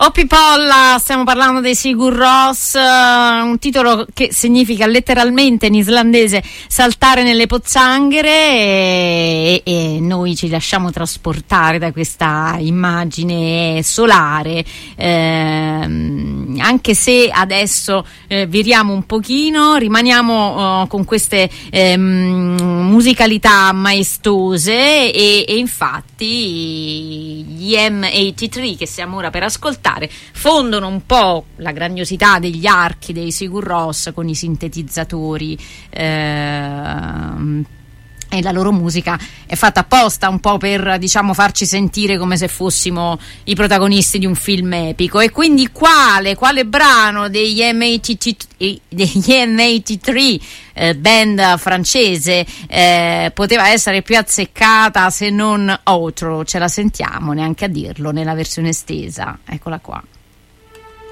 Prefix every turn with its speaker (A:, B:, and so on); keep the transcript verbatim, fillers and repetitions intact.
A: Oppi Polla, stiamo parlando dei Sigur Rós, uh, un titolo che significa letteralmente in islandese saltare nelle pozzanghere, e, e noi ci lasciamo trasportare da questa immagine solare, eh, anche se adesso eh, viriamo un pochino, rimaniamo uh, con queste eh, musicalità maestose e, e infatti gli M ottantatré che stiamo ora per ascoltare fondono un po' la grandiosità degli archi dei Sigur Rós con i sintetizzatori, ehm, e la loro musica è fatta apposta un po' per, diciamo, farci sentire come se fossimo i protagonisti di un film epico. E quindi quale, quale brano degli M ottantatré, degli M ottantatré eh, band francese eh, poteva essere più azzeccata se non Outro? Ce la sentiamo, neanche a dirlo, nella versione estesa, eccola qua.